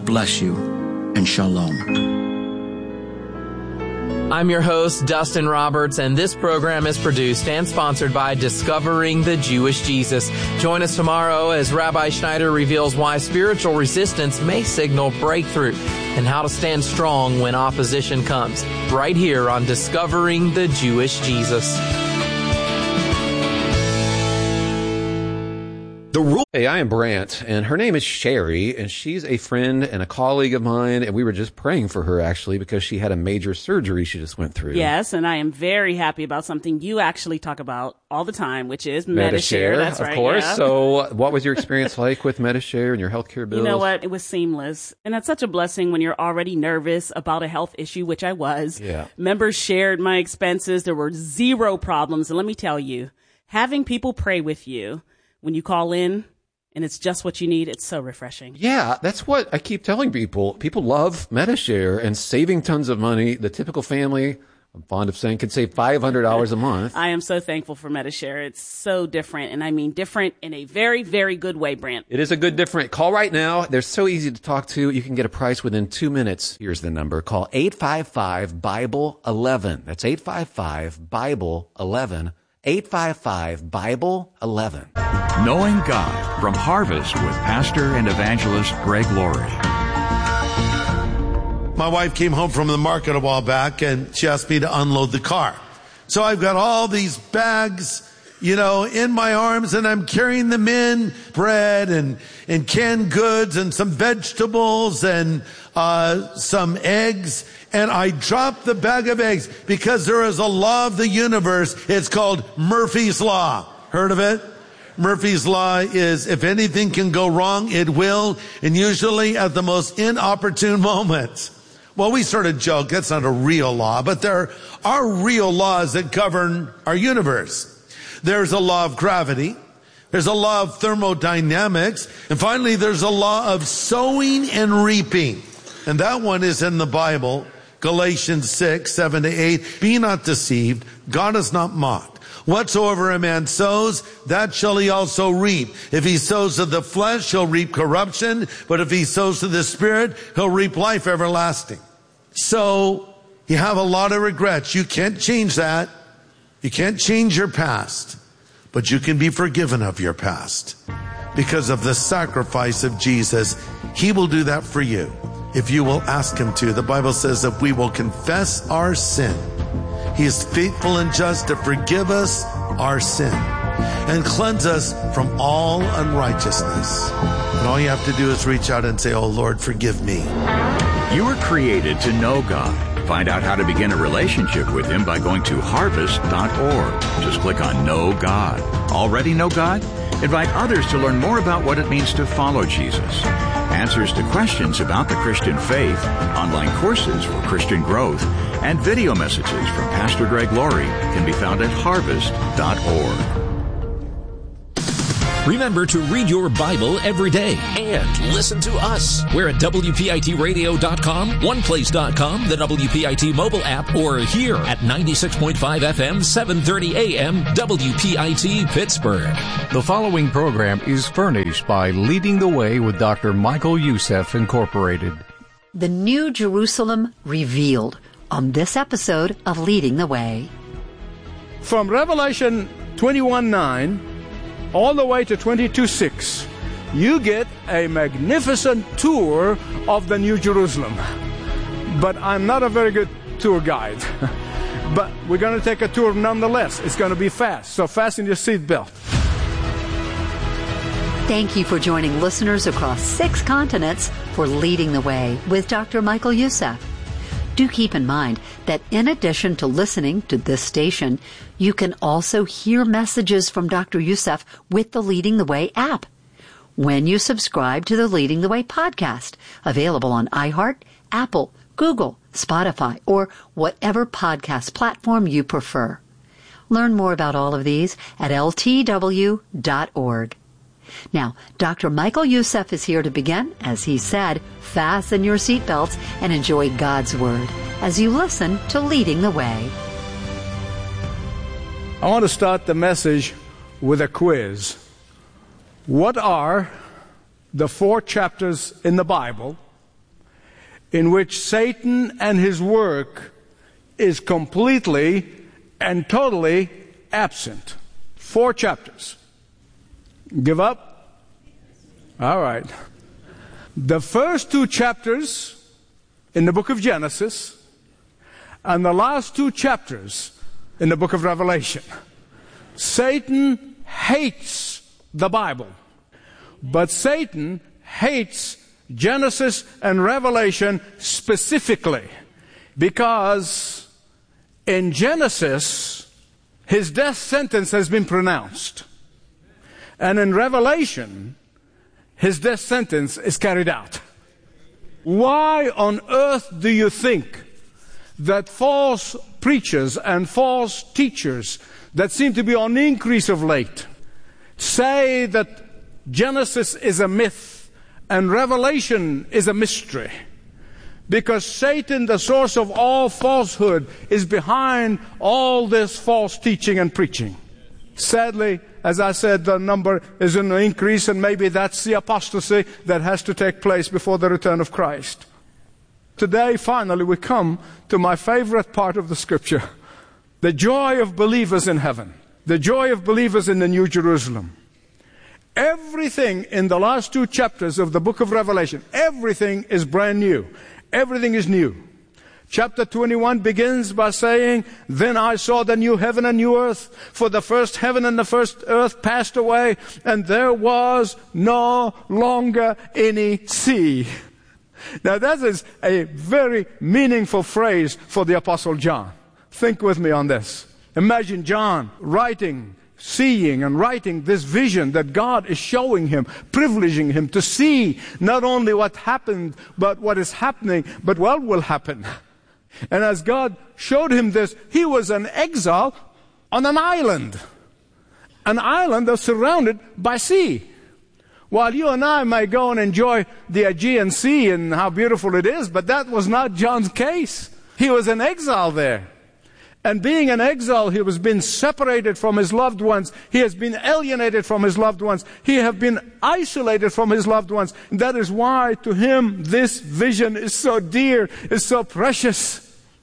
God bless you, and shalom. I'm your host, Dustin Roberts, and this program is produced and sponsored by Discovering the Jewish Jesus. Join us tomorrow as Rabbi Schneider reveals why spiritual resistance may signal breakthrough and how to stand strong when opposition comes, right here on Discovering the Jewish Jesus. Hey, I am Brant, and her name is Sherry, and she's a friend and a colleague of mine, and we were just praying for her, actually, because she had a major surgery she just went through. Yes, and I am very happy about something you actually talk about all the time, which is Medi-Share. That's right, of course. Yeah. So what was your experience like with Medi-Share and your healthcare bills? You know what? It was seamless. And that's such a blessing when you're already nervous about a health issue, which I was. Yeah. Members shared my expenses. There were zero problems. And let me tell you, having people pray with you when you call in, and it's just what you need, it's so refreshing. Yeah, that's what I keep telling people. People love Medi-Share and saving tons of money. The typical family, I'm fond of saying, could save $500 a month. I am so thankful for Medi-Share. It's so different, and I mean different in a very, very good way, Brant. It is a good different. Call right now. They're so easy to talk to. You can get a price within 2 minutes. Here's the number. Call 855-BIBLE-11. That's 855-BIBLE-11. 855-BIBLE-11. Knowing God from Harvest with pastor and evangelist Greg Laurie. My wife came home from the market a while back and she asked me to unload the car. So I've got all these bags, in my arms, and I'm carrying them in, bread and canned goods and some vegetables and some eggs. And I dropped the bag of eggs because there is a law of the universe. It's called Murphy's Law. Heard of it? Murphy's Law is if anything can go wrong, it will, and usually at the most inopportune moments. Well, we sort of joke, that's not a real law, but there are real laws that govern our universe. There's a law of gravity. There's a law of thermodynamics. And finally, there's a law of sowing and reaping. And that one is in the Bible, Galatians 6:7-8. Be not deceived. God is not mocked. Whatsoever a man sows, that shall he also reap. If he sows to the flesh, he'll reap corruption. But if he sows to the Spirit, he'll reap life everlasting. So you have a lot of regrets. You can't change that. You can't change your past. But you can be forgiven of your past. Because of the sacrifice of Jesus, he will do that for you if you will ask him to. The Bible says that we will confess our sin. He is faithful and just to forgive us our sin and cleanse us from all unrighteousness. And all you have to do is reach out and say, "Oh Lord, forgive me." You were created to know God. Find out how to begin a relationship with him by going to harvest.org. Just click on Know God. Already know God? Invite others to learn more about what it means to follow Jesus. Answers to questions about the Christian faith, online courses for Christian growth, and video messages from Pastor Greg Laurie can be found at harvest.org. Remember to read your Bible every day and listen to us. We're at WPITradio.com, OnePlace.com, the WPIT mobile app, or here at 96.5 FM, 730 AM, WPIT Pittsburgh. The following program is furnished by Leading the Way with Dr. Michael Youssef, Incorporated. The New Jerusalem Revealed on this episode of Leading the Way. From Revelation 21:9 all the way to 22:6, you get a magnificent tour of the New Jerusalem. But I'm not a very good tour guide. But we're going to take a tour nonetheless. It's going to be fast, so fasten your seatbelt. Thank you for joining listeners across 6 continents for Leading the Way with Dr. Michael Youssef. Do keep in mind that in addition to listening to this station, you can also hear messages from Dr. Youssef with the Leading the Way app. When you subscribe to the Leading the Way podcast, available on iHeart, Apple, Google, Spotify, or whatever podcast platform you prefer. Learn more about all of these at ltw.org. Now, Dr. Michael Youssef is here to begin. As he said, fasten your seatbelts and enjoy God's Word as you listen to Leading the Way. I want to start the message with a quiz. What are the 4 chapters in the Bible in which Satan and his work is completely and totally absent. 4 chapters. Give up? All right. The first 2 chapters in the book of Genesis and the last 2 chapters in the book of Revelation. Satan hates the Bible, but Satan hates Genesis and Revelation specifically because in Genesis, his death sentence has been pronounced. And in Revelation, his death sentence is carried out. Why on earth do you think that false preachers and false teachers that seem to be on the increase of late say that Genesis is a myth and Revelation is a mystery? Because Satan, the source of all falsehood, is behind all this false teaching and preaching. Sadly, as I said, the number is in an increase, and maybe that's the apostasy that has to take place before the return of Christ. Today, finally, we come to my favorite part of the Scripture, the joy of believers in heaven, the joy of believers in the New Jerusalem. Everything in the last 2 chapters of the book of Revelation, everything is brand new. Everything is new. Chapter 21 begins by saying, "Then I saw the new heaven and new earth, for the first heaven and the first earth passed away, and there was no longer any sea." Now that is a very meaningful phrase for the Apostle John. Think with me on this. Imagine John writing, seeing and writing this vision that God is showing him, privileging him to see not only what happened, but what is happening, but what will happen. And as God showed him this, he was an exile on an island that's surrounded by sea. While you and I may go and enjoy the Aegean Sea and how beautiful it is, but that was not John's case. He was an exile there. And being an exile, he was being separated from his loved ones. He has been alienated from his loved ones. He has been isolated from his loved ones. And that is why to him this vision is so dear, is so precious.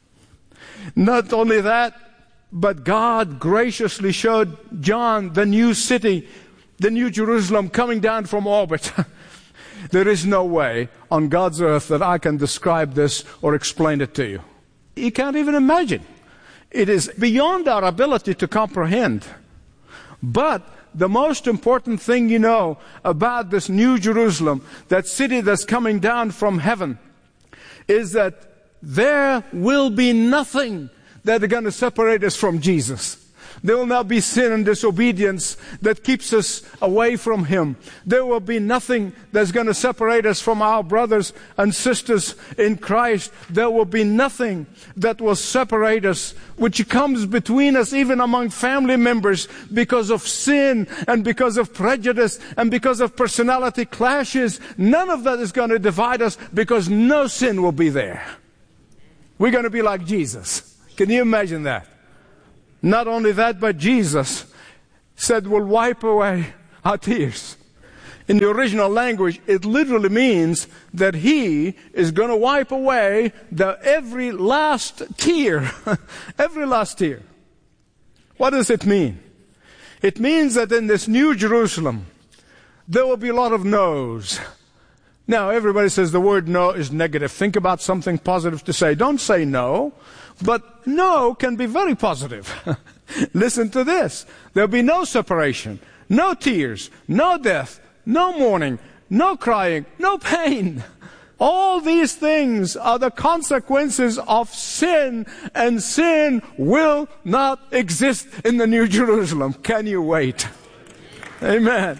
Not only that, but God graciously showed John the new city, the New Jerusalem coming down from orbit. There is no way on God's earth that I can describe this or explain it to you. You can't even imagine. It is beyond our ability to comprehend. But the most important thing you know about this New Jerusalem, that city that's coming down from heaven, is that there will be nothing that is going to separate us from Jesus. There will not be sin and disobedience that keeps us away from Him. There will be nothing that's going to separate us from our brothers and sisters in Christ. There will be nothing that will separate us, which comes between us even among family members because of sin and because of prejudice and because of personality clashes. None of that is going to divide us because no sin will be there. We're going to be like Jesus. Can you imagine that? Not only that, but Jesus said we'll wipe away our tears. In the original language, it literally means that He is going to wipe away every last tear. Every last tear. What does it mean? It means that in this New Jerusalem, there will be a lot of no's. Now, everybody says the word no is negative. Think about something positive to say. Don't say no. But no can be very positive. Listen to this. There'll be no separation, no tears, no death, no mourning, no crying, no pain. All these things are the consequences of sin, and sin will not exist in the New Jerusalem. Can you wait? Amen.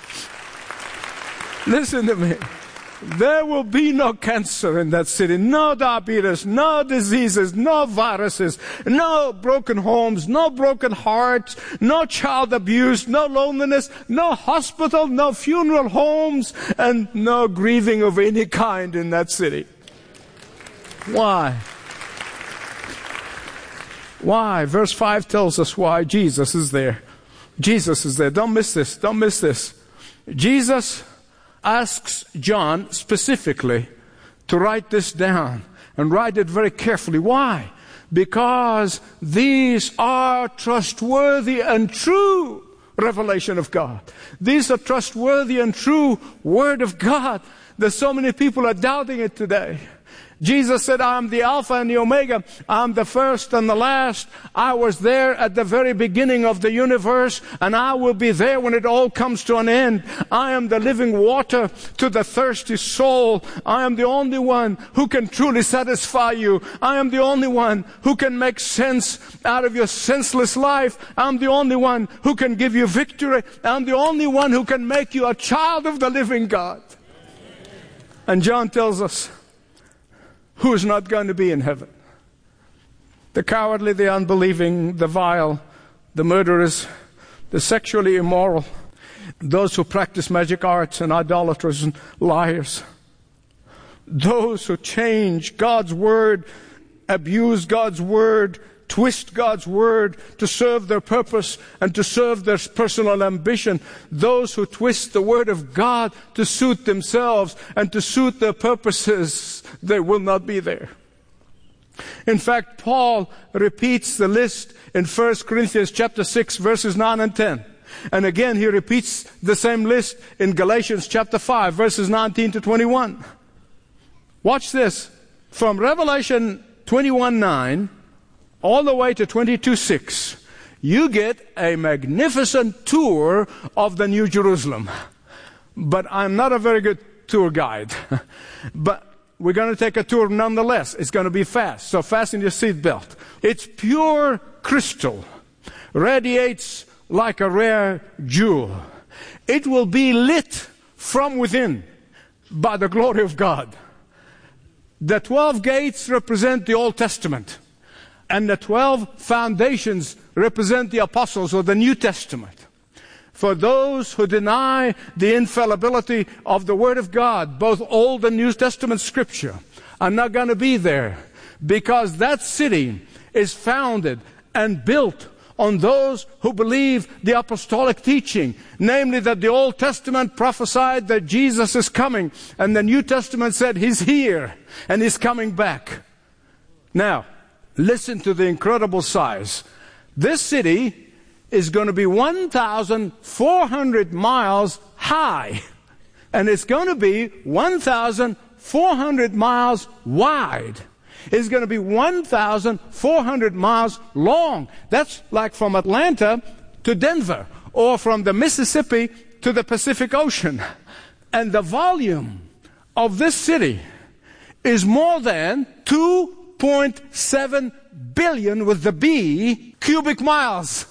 Listen to me. There will be no cancer in that city, no diabetes, no diseases, no viruses, no broken homes, no broken hearts, no child abuse, no loneliness, no hospital, no funeral homes, and no grieving of any kind in that city. Why? Why? Verse 5 tells us why. Jesus is there. Jesus is there. Don't miss this. Don't miss this. Jesus asks John specifically to write this down and write it very carefully. Why? Because these are trustworthy and true revelation of God. These are trustworthy and true Word of God. There's so many people are doubting it today. Jesus said, I am the Alpha and the Omega. I'm the first and the last. I was there at the very beginning of the universe, and I will be there when it all comes to an end. I am the living water to the thirsty soul. I am the only one who can truly satisfy you. I am the only one who can make sense out of your senseless life. I'm the only one who can give you victory. I'm the only one who can make you a child of the living God. And John tells us, who is not going to be in heaven? The cowardly, the unbelieving, the vile, the murderers, the sexually immoral, those who practice magic arts and idolaters and liars, those who change God's word, abuse God's word, twist God's word to serve their purpose and to serve their personal ambition. Those who twist the word of God to suit themselves and to suit their purposes, they will not be there. In fact, Paul repeats the list in 1 Corinthians chapter 6, verses 9 and 10. And again, he repeats the same list in Galatians chapter 5, verses 19 to 21. Watch this. From Revelation 21:9 all the way to 22:6, you get a magnificent tour of the New Jerusalem. But I'm not a very good tour guide. But we're going to take a tour nonetheless. It's going to be fast, so fasten your seatbelt. It's pure crystal, radiates like a rare jewel. It will be lit from within by the glory of God. The 12 gates represent the Old Testament, and the 12 foundations represent the apostles or the New Testament. For those who deny the infallibility of the Word of God, both Old and New Testament Scripture, are not going to be there, because that city is founded and built on those who believe the apostolic teaching, namely that the Old Testament prophesied that Jesus is coming, and the New Testament said He's here and He's coming back. Now, listen to the incredible size. This city is going to be 1,400 miles high, and it's going to be 1,400 miles wide. It's going to be 1,400 miles long. That's like from Atlanta to Denver, or from the Mississippi to the Pacific Ocean. And the volume of this city is more than 2.7 billion with the B cubic miles.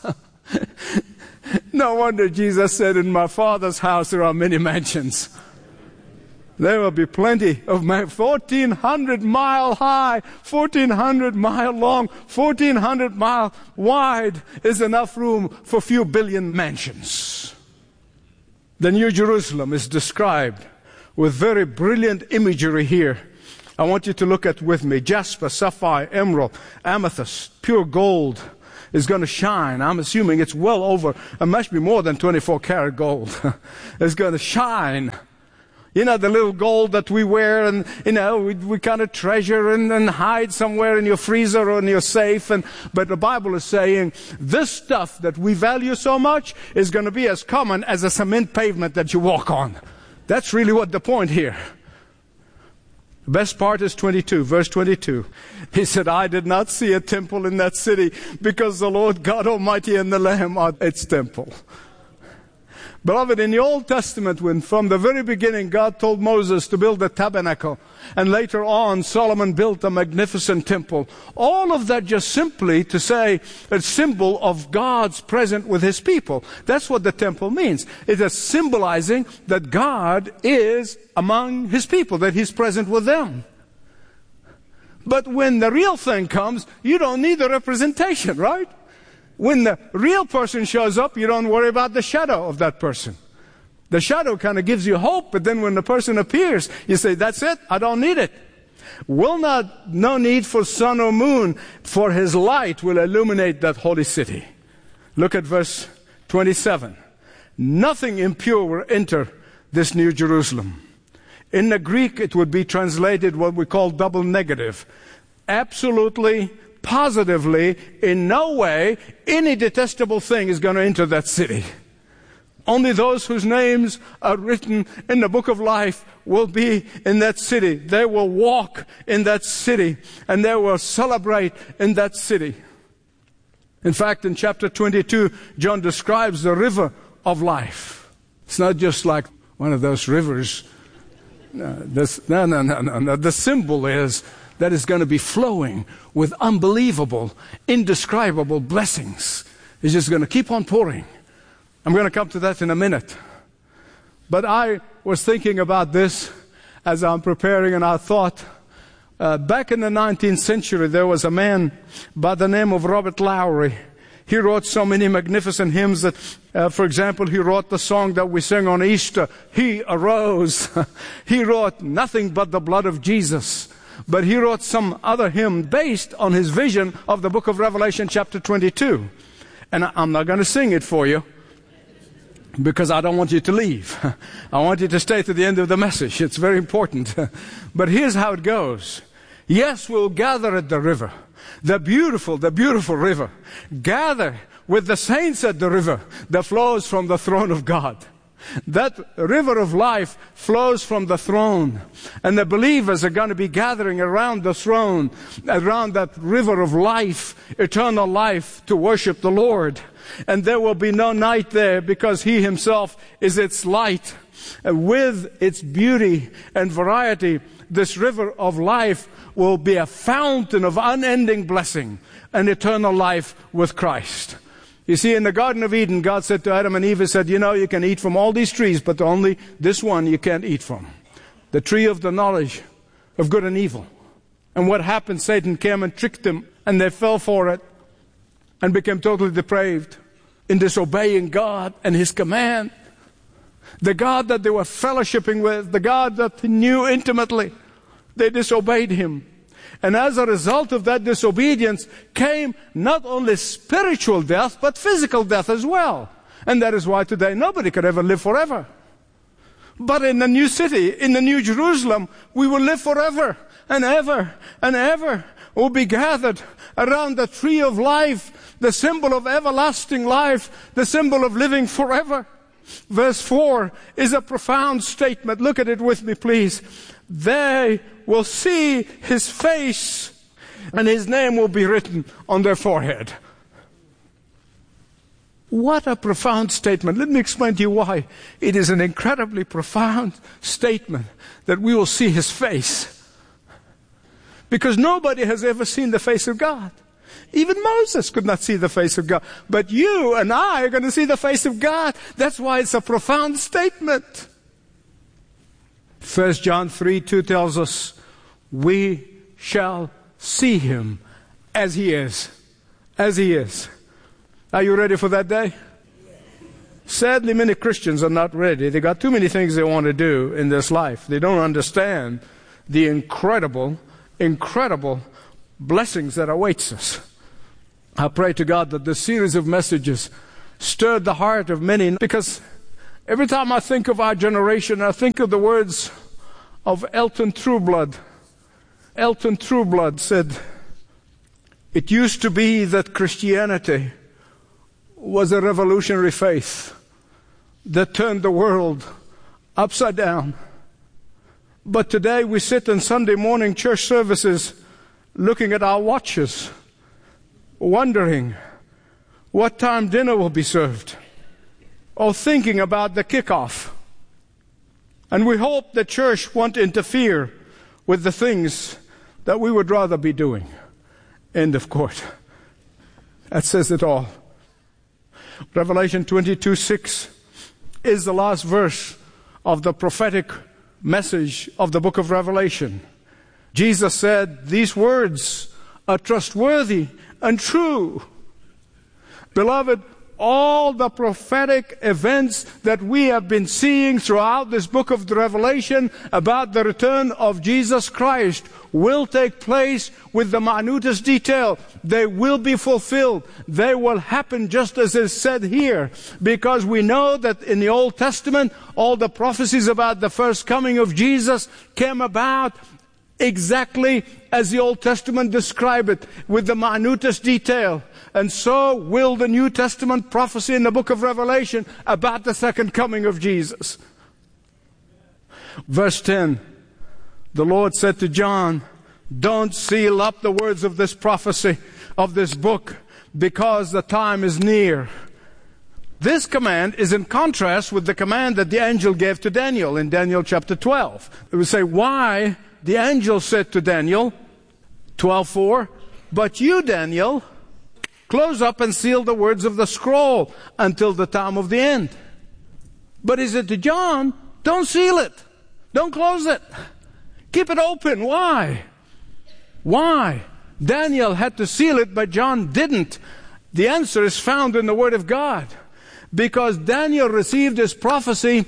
No wonder Jesus said, in my Father's house there are many mansions. There will be plenty of 1,400 mile high, 1,400 mile long, 1,400 mile wide is enough room for a few billion mansions. The New Jerusalem is described with very brilliant imagery here. I want you to look at with me. Jasper, sapphire, emerald, amethyst, pure gold is going to shine. I'm assuming it's well over, it must be more than 24 karat gold. It's going to shine. You know, the little gold that we wear and, we kind of treasure and hide somewhere in your freezer or in your safe. But the Bible is saying this stuff that we value so much is going to be as common as a cement pavement that you walk on. That's really what the point here. The best part is 22, verse 22. He said, I did not see a temple in that city, because the Lord God Almighty and the Lamb are its temple. Beloved, in the Old Testament, when from the very beginning God told Moses to build the tabernacle, and later on Solomon built a magnificent temple, all of that just simply to say a symbol of God's presence with His people. That's what the temple means. It is symbolizing that God is among His people, that He's present with them. But when the real thing comes, you don't need the representation, right? When the real person shows up, you don't worry about the shadow of that person. The shadow kind of gives you hope, but then when the person appears, you say, that's it, I don't need it. No need for sun or moon, for His light will illuminate that holy city. Look at verse 27. Nothing impure will enter this New Jerusalem. In the Greek, it would be translated what we call double negative. Absolutely, positively, in no way, any detestable thing is going to enter that city. Only those whose names are written in the book of life will be in that city. They will walk in that city, and they will celebrate in that city. In fact, in chapter 22, John describes the river of life. It's not just like one of those rivers. No. The symbol is that it's going to be flowing with unbelievable, indescribable blessings. It's just going to keep on pouring. I'm going to come to that in a minute. But I was thinking about this as I'm preparing, and I thought, back in the 19th century, there was a man by the name of Robert Lowry. He wrote so many magnificent hymns that, for example, he wrote the song that we sing on Easter, He Arose. He wrote Nothing But the Blood of Jesus. But he wrote some other hymn based on his vision of the book of Revelation chapter 22. And I'm not going to sing it for you, because I don't want you to leave. I want you to stay to the end of the message. It's very important. But here's how it goes. Yes, we'll gather at the river, the beautiful river. Gather with the saints at the river that flows from the throne of God. That river of life flows from the throne. And the believers are going to be gathering around the throne, around that river of life, eternal life, to worship the Lord. And there will be no night there, because He Himself is its light. And with its beauty and variety, this river of life will be a fountain of unending blessing and eternal life with Christ. You see, in the Garden of Eden, God said to Adam and Eve, He said, you can eat from all these trees, but only this one you can't eat from. The tree of the knowledge of good and evil. And what happened? Satan came and tricked them, and they fell for it and became totally depraved in disobeying God and His command. The God that they were fellowshipping with, the God that they knew intimately, they disobeyed Him. And as a result of that disobedience came not only spiritual death, but physical death as well. And that is why today nobody could ever live forever. But in the new city, in the new Jerusalem, we will live forever and ever and ever. We'll be gathered around the tree of life, the symbol of everlasting life, the symbol of living forever. Verse 4 is a profound statement. Look at it with me, please. They will see His face, and His name will be written on their forehead. What a profound statement. Let me explain to you why. It is an incredibly profound statement that we will see His face. Because nobody has ever seen the face of God. Even Moses could not see the face of God. But you and I are going to see the face of God. That's why it's a profound statement. 1 John 3:2 tells us, we shall see Him as He is. As He is. Are you ready for that day? Sadly, many Christians are not ready. They got too many things they want to do in this life. They don't understand the incredible blessings that awaits us. I pray to God that this series of messages stirred the heart of many, because every time I think of our generation, I think of the words of Elton Trueblood. Elton Trueblood said, it used to be that Christianity was a revolutionary faith that turned the world upside down. But today we sit in Sunday morning church services looking at our watches, wondering what time dinner will be served, or thinking about the kickoff. And we hope the church won't interfere with the things that we would rather be doing. End of quote. That says it all. Revelation 22:6 is the last verse of the prophetic message of the book of Revelation. Jesus said, these words are trustworthy and true. Beloved, all the prophetic events that we have been seeing throughout this book of the Revelation about the return of Jesus Christ will take place with the minutest detail. They will be fulfilled. They will happen just as is said here, because we know that in the Old Testament, all the prophecies about the first coming of Jesus came about exactly as the Old Testament described it, with the minutest detail. And so will the New Testament prophecy in the book of Revelation about the second coming of Jesus. Verse 10, the Lord said to John, don't seal up the words of this prophecy, of this book, because the time is near. This command is in contrast with the command that the angel gave to Daniel in Daniel chapter 12. It would say, why? The angel said to Daniel, 12:4, but you, Daniel, close up and seal the words of the scroll until the time of the end. But he said to John, don't seal it. Don't close it. Keep it open. Why? Why? Daniel had to seal it, but John didn't. The answer is found in the Word of God. Because Daniel received his prophecy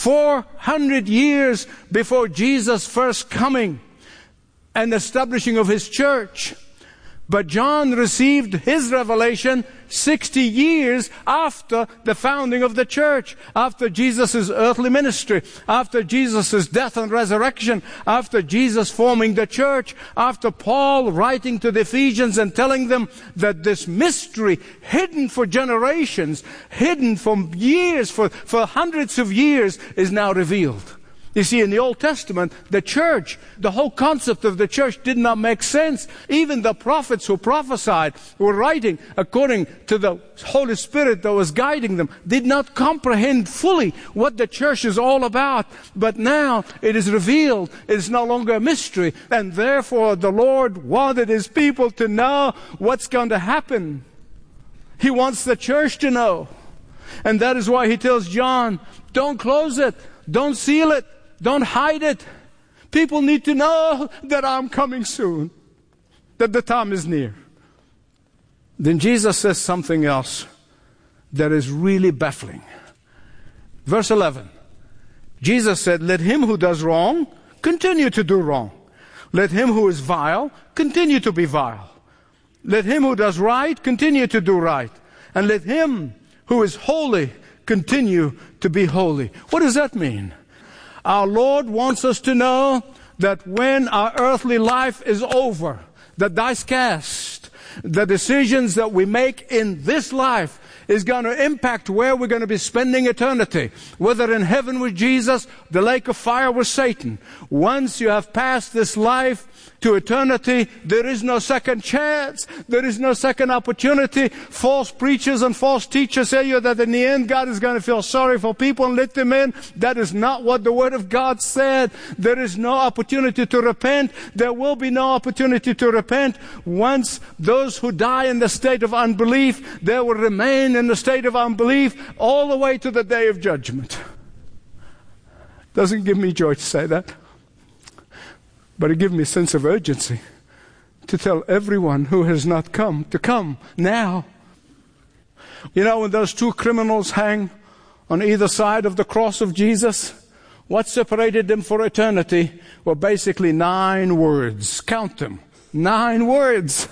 400 years before Jesus' first coming and establishing of his church. But John received his revelation 60 years after the founding of the church, after Jesus' earthly ministry, after Jesus' death and resurrection, after Jesus forming the church, after Paul writing to the Ephesians and telling them that this mystery, hidden for generations, hidden for years, for hundreds of years, is now revealed. You see, in the Old Testament, the church, the whole concept of the church did not make sense. Even the prophets who prophesied, who were writing according to the Holy Spirit that was guiding them, did not comprehend fully what the church is all about. But now it is revealed. It is no longer a mystery. And therefore the Lord wanted His people to know what's going to happen. He wants the church to know. And that is why He tells John, don't close it. Don't seal it. Don't hide it. People need to know that I'm coming soon, that the time is near. Then Jesus says something else that is really baffling. Verse 11. Jesus said, let him who does wrong continue to do wrong. Let him who is vile continue to be vile. Let him who does right continue to do right. And let him who is holy continue to be holy. What does that mean? Our Lord wants us to know that when our earthly life is over, the dice cast, the decisions that we make in this life is going to impact where we're going to be spending eternity. Whether in heaven with Jesus, the lake of fire with Satan. Once you have passed this life to eternity, there is no second chance. There is no second opportunity. False preachers and false teachers say you that in the end God is going to feel sorry for people and let them in. That is not what the Word of God said. There is no opportunity to repent. There will be no opportunity to repent. Once those who die in the state of unbelief, they will remain in the state of unbelief all the way to the day of judgment. Doesn't give me joy to say that. But it gives me a sense of urgency to tell everyone who has not come to come now. You know, when those two criminals hang on either side of the cross of Jesus, what separated them for eternity were basically 9 words. Count them. 9 words.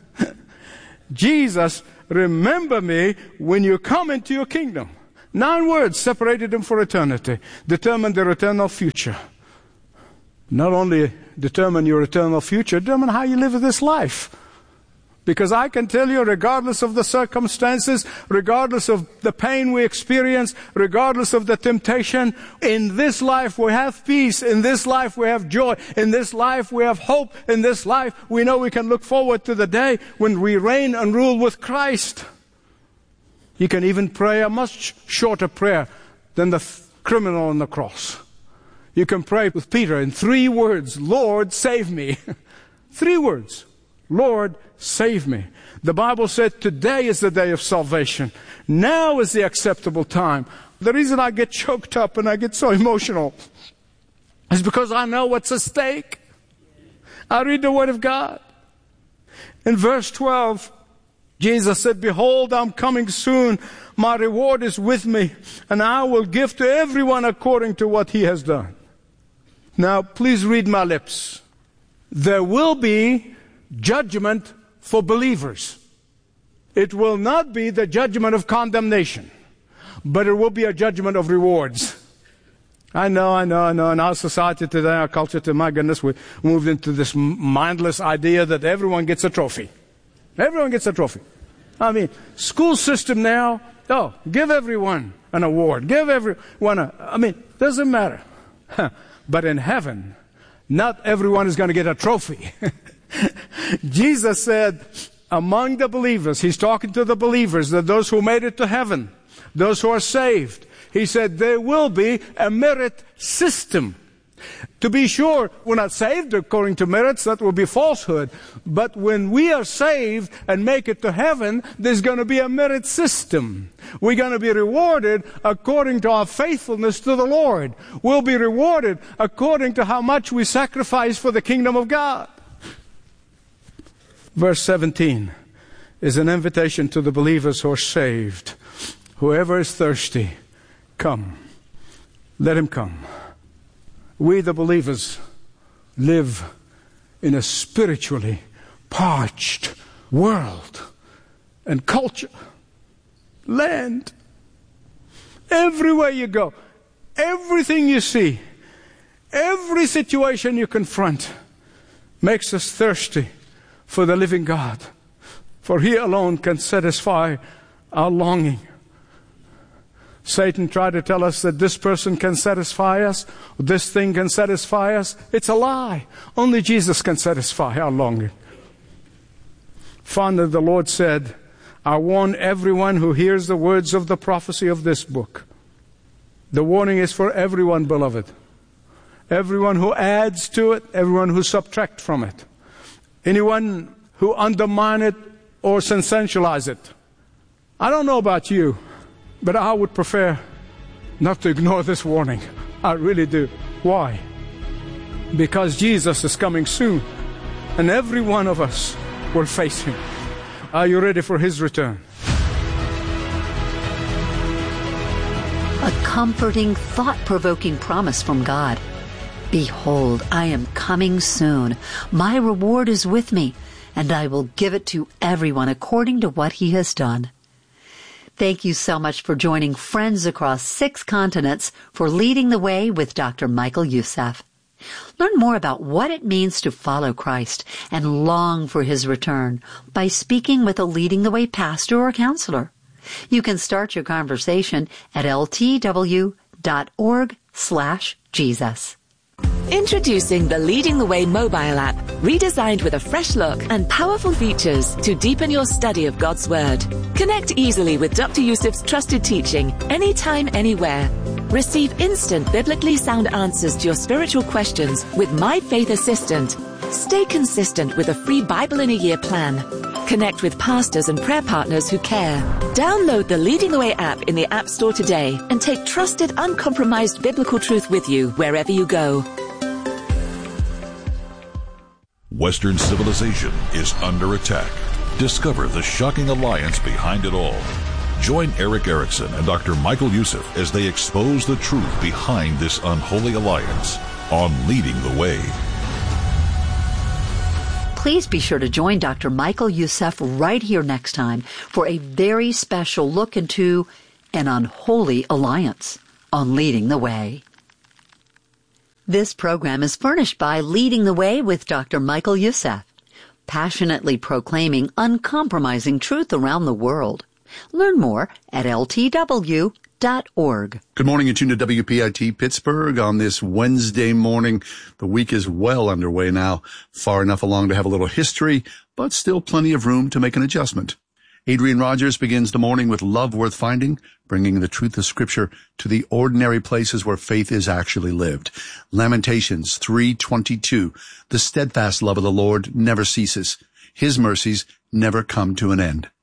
Jesus, remember me when you come into your kingdom. 9 words separated them for eternity, determined their eternal future. Not only determine your eternal future, determine how you live this life. Because I can tell you, regardless of the circumstances, regardless of the pain we experience, regardless of the temptation, in this life we have peace, in this life we have joy, in this life we have hope, in this life we know we can look forward to the day when we reign and rule with Christ. You can even pray a much shorter prayer than the criminal on the cross. You can pray with Peter in 3 words, Lord, save me. 3 words, Lord, save me. The Bible said today is the day of salvation. Now is the acceptable time. The reason I get choked up and I get so emotional is because I know what's at stake. I read the Word of God. In verse 12, Jesus said, behold, I'm coming soon. My reward is with me, and I will give to everyone according to what he has done. Now, please read my lips. There will be judgment for believers. It will not be the judgment of condemnation, but it will be a judgment of rewards. I know. In our society today, our culture today, my goodness, we moved into this mindless idea that everyone gets a trophy. Everyone gets a trophy. I mean, school system now, give everyone an award. Give everyone doesn't matter. But in heaven, not everyone is going to get a trophy. Jesus said, among the believers, he's talking to the believers, that those who made it to heaven, those who are saved, he said there will be a merit system. To be sure, we're not saved according to merits, that will be falsehood. But when we are saved and make it to heaven, there's going to be a merit system. We're going to be rewarded according to our faithfulness to the Lord. We'll be rewarded according to how much we sacrifice for the kingdom of God. Verse 17 is an invitation to the believers who are saved. Whoever is thirsty, come. Let him come. We, the believers, live in a spiritually parched world and culture, land. Everywhere you go, everything you see, every situation you confront makes us thirsty for the living God. For He alone can satisfy our longing. Satan tried to tell us that this person can satisfy us, this thing can satisfy us. It's a lie. Only Jesus can satisfy our longing. Finally, the Lord said, I warn everyone who hears the words of the prophecy of this book. The warning is for everyone, beloved. Everyone who adds to it, everyone who subtracts from it. Anyone who undermine it or sensationalize it. I don't know about you, but I would prefer not to ignore this warning. I really do. Why? Because Jesus is coming soon, and every one of us will face Him. Are you ready for His return? A comforting, thought-provoking promise from God. Behold, I am coming soon. My reward is with me, and I will give it to everyone according to what he has done. Thank you so much for joining friends across 6 continents for Leading the Way with Dr. Michael Youssef. Learn more about what it means to follow Christ and long for His return by speaking with a Leading the Way pastor or counselor. You can start your conversation at ltw.org/Jesus. Introducing the Leading the Way mobile app, redesigned with a fresh look and powerful features to deepen your study of God's Word. Connect easily with Dr. Youssef's trusted teaching, anytime, anywhere. Receive instant biblically sound answers to your spiritual questions with My Faith Assistant. Stay consistent with a free Bible in a Year plan. Connect with pastors and prayer partners who care. Download the Leading the Way app in the App Store today and take trusted, uncompromised biblical truth with you wherever you go. Western civilization is under attack. Discover the shocking alliance behind it all. Join Eric Erickson and Dr. Michael Youssef as they expose the truth behind this unholy alliance on Leading the Way. Please be sure to join Dr. Michael Youssef right here next time for a very special look into an unholy alliance on Leading the Way. This program is furnished by Leading the Way with Dr. Michael Youssef, passionately proclaiming uncompromising truth around the world. Learn more at ltw.org. Good morning and tune to WPIT Pittsburgh on this Wednesday morning. The week is well underway now, far enough along to have a little history, but still plenty of room to make an adjustment. Adrian Rogers begins the morning with Love Worth Finding, bringing the truth of Scripture to the ordinary places where faith is actually lived. Lamentations 3:22, the steadfast love of the Lord never ceases. His mercies never come to an end.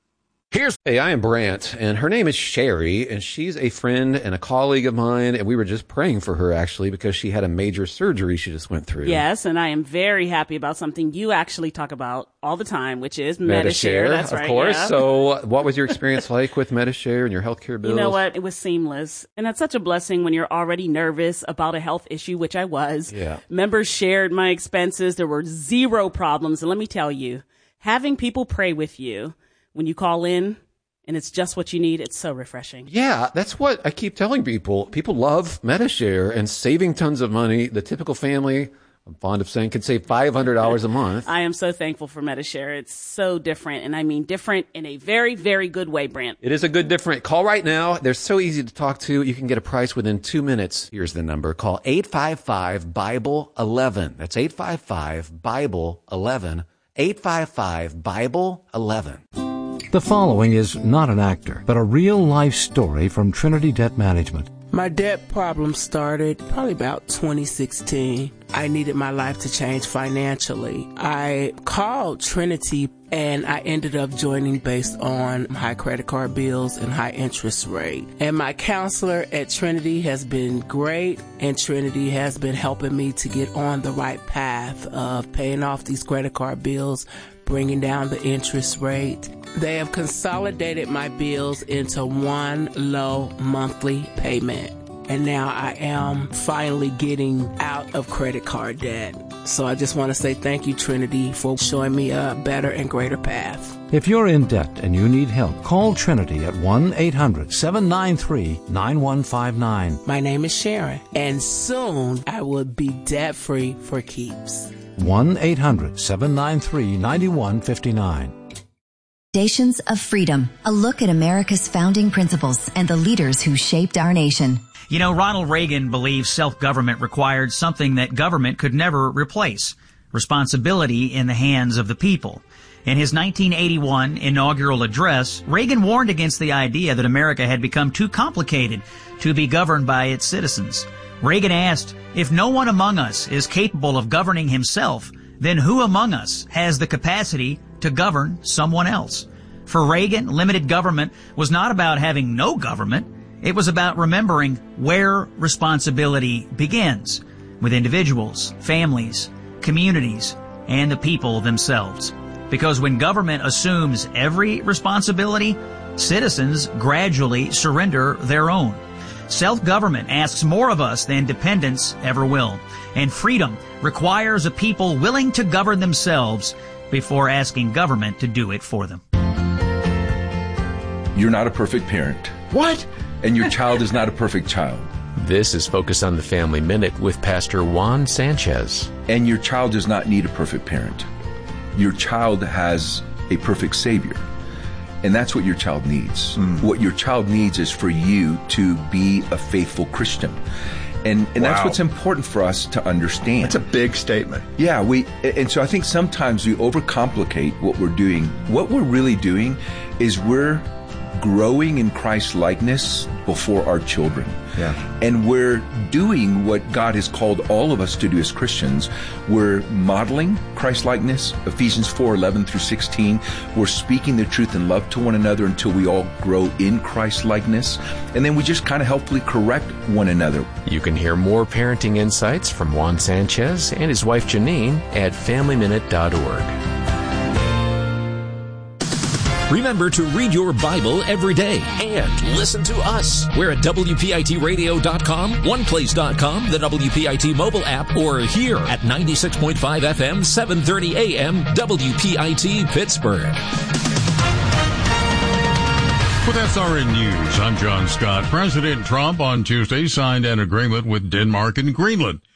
Hey, I am Brant, and her name is Sherry, and she's a friend and a colleague of mine, and we were just praying for her, actually, because she had a major surgery she just went through. Yes, and I am very happy about something you actually talk about all the time, which is Medi-Share. That's right, of course. Yeah. So what was your experience like with Medi-Share and your healthcare bills? You know what? It was seamless. And that's such a blessing when you're already nervous about a health issue, which I was. Yeah. Members shared my expenses. There were zero problems. And let me tell you, having people pray with you when you call in, and it's just what you need, it's so refreshing. Yeah, that's what I keep telling people. People love Medi-Share and saving tons of money. The typical family, I'm fond of saying, could save $500 a month. I am so thankful for Medi-Share. It's so different, and I mean different in a very, very good way, Brant. It is a good different. Call right now. They're so easy to talk to. You can get a price within 2 minutes. Here's the number. Call 855-BIBLE-11. That's 855-BIBLE-11. 855-BIBLE-11. The following is not an actor, but a real-life story from Trinity Debt Management. My debt problem started probably about 2016. I needed my life to change financially. I called Trinity and I ended up joining based on high credit card bills and high interest rate. And my counselor at Trinity has been great, and Trinity has been helping me to get on the right path of paying off these credit card bills, bringing down the interest rate. They have consolidated my bills into one low monthly payment. And now I am finally getting out of credit card debt. So I just want to say thank you, Trinity, for showing me a better and greater path. If you're in debt and you need help, call Trinity at 1-800-793-9159. My name is Sharon, and soon I will be debt-free for keeps. 1-800-793-9159. Foundations of Freedom, a look at America's founding principles and the leaders who shaped our nation. You know, Ronald Reagan believed self-government required something that government could never replace: responsibility in the hands of the people. In his 1981 inaugural address, Reagan warned against the idea that America had become too complicated to be governed by its citizens. Reagan asked, if no one among us is capable of governing himself, then who among us has the capacity to govern someone else? For Reagan, limited government was not about having no government. It was about remembering where responsibility begins, with individuals, families, communities, and the people themselves. Because when government assumes every responsibility, citizens gradually surrender their own. Self-government asks more of us than dependence ever will. And freedom requires a people willing to govern themselves before asking government to do it for them. You're not a perfect parent. What? And your child is not a perfect child. This is Focus on the Family Minute with Pastor Juan Sanchez. And your child does not need a perfect parent. Your child has a perfect Savior. And that's what your child needs. What your child needs is for you to be a faithful Christian. And that's what's important for us to understand. That's a big statement. Yeah, and so I think sometimes we overcomplicate what we're doing. What we're really doing is we're growing in Christ's likeness before our children. Yeah. And we're doing what God has called all of us to do as Christians. We're modeling Christ likeness, Ephesians 4:11 through 16. We're speaking the truth in love to one another until we all grow in Christ likeness. And then we just kind of helpfully correct one another. You can hear more parenting insights from Juan Sanchez and his wife Janine at FamilyMinute.org. Remember to read your Bible every day and listen to us. We're at WPITradio.com, OnePlace.com, the WPIT mobile app, or here at 96.5 FM, 730 AM, WPIT Pittsburgh. With SRN News, I'm John Scott. President Trump on Tuesday signed an agreement with Denmark and Greenland